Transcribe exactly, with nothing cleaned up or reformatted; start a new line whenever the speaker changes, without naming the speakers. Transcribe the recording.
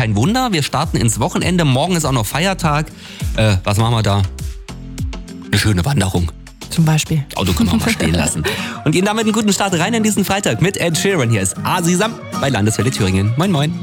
kein Wunder. Wir starten ins Wochenende. Morgen ist auch noch Feiertag. Äh, was machen wir da? Eine schöne Wanderung.
Zum Beispiel.
Auto können wir auch mal stehen lassen. Und Ihnen damit einen guten Start rein in diesen Freitag mit Ed Sheeran. Hier ist Asisam bei Landeswelle Thüringen. Moin, moin.